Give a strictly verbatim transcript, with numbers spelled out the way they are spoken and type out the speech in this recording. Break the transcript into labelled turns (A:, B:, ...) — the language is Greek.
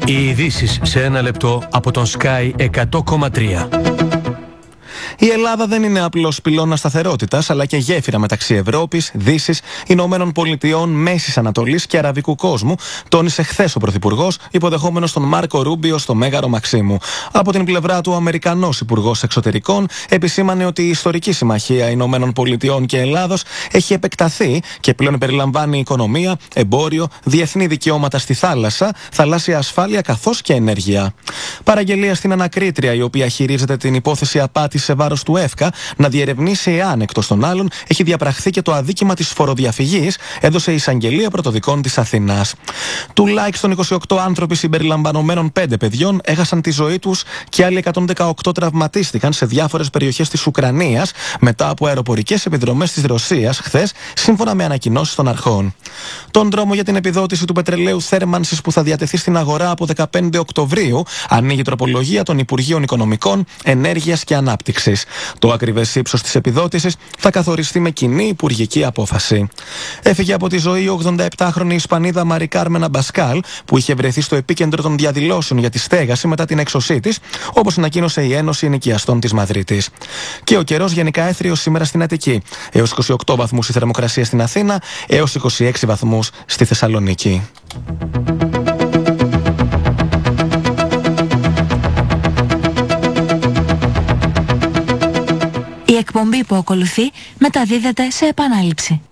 A: Οι ειδήσεις σε ένα λεπτό από τον Sky εκατό κόμμα τρία.
B: Η Ελλάδα δεν είναι απλώς πυλώνας σταθερότητας, αλλά και γέφυρα μεταξύ Ευρώπης, Δύσης, Ηνωμένων Πολιτειών, Μέσης Ανατολής και Αραβικού κόσμου, τόνισε χθες ο Πρωθυπουργός, υποδεχόμενος τον Μάρκο Ρούμπιο στο Μέγαρο Μαξίμου. Από την πλευρά του, ο Αμερικανός Υπουργός Εξωτερικών επισήμανε ότι η ιστορική συμμαχία Ηνωμένων Πολιτειών και Ελλάδος έχει επεκταθεί και πλέον περιλαμβάνει οικονομία, εμπόριο, διεθνή δικαιώματα στη θάλασσα, θαλάσσια ασφάλεια καθώς και ενέργεια. Παραγγελία στην ανακρίτρια, η οποία χειρίζεται την υπόθεση απάτης σε βάρος του ΕΦΚΑ, να διερευνήσει εάν εκτός των άλλων έχει διαπραχθεί και το αδίκημα της φοροδιαφυγής, έδωσε η εισαγγελία πρωτοδικών της Αθηνάς. Τουλάχιστον είκοσι οκτώ άνθρωποι συμπεριλαμβανομένων πέντε παιδιών έχασαν τη ζωή τους και άλλοι εκατόν δεκαοκτώ τραυματίστηκαν σε διάφορες περιοχές της Ουκρανίας μετά από αεροπορικές επιδρομές της Ρωσίας χθες, σύμφωνα με ανακοινώσεις των αρχών. Τον δρόμο για την επιδότηση του πετρελαίου θέρμανσης που θα διατεθεί στην αγορά από δεκαπέντε Οκτωβρίου ανοίγει τροπολογία των Υπουργείων Οικονομικών, Ενέργειας και Ανάπτυξης. Το ακριβές ύψος της επιδότησης θα καθοριστεί με κοινή υπουργική απόφαση. Έφυγε από τη ζωή η ογδονταεπτάχρονη Ισπανίδα Μαρί Κάρμεν Αμπασκάλ, που είχε βρεθεί στο επίκεντρο των διαδηλώσεων για τη στέγαση μετά την έξωσή της, όπως ανακοίνωσε η Ένωση Ενοικιαστών της Μαδρίτης. Και ο καιρός γενικά έθριος σήμερα στην Αττική. Έως είκοσι οκτώ βαθμούς η θερμοκρασία στην Αθήνα, έως είκοσι έξι βαθμούς στη Θεσσαλονίκη.
C: Η εκπομπή που ακολουθεί μεταδίδεται σε επανάληψη.